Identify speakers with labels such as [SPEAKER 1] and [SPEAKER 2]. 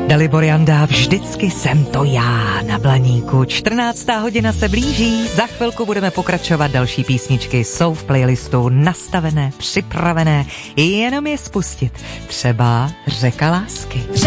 [SPEAKER 1] Dalibor Janda, vždycky jsem to já na Blaníku. 14. hodina se blíží, za chvilku budeme pokračovat, další písničky jsou v playlistu nastavené, připravené, jenom je spustit. Třeba Řeka lásky.